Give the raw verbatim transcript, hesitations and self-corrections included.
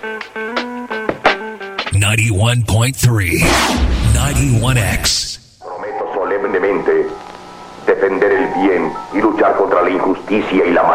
ninety-one point three, ninety-one X. Prometo solemnemente defender el bien y luchar contra la injusticia y la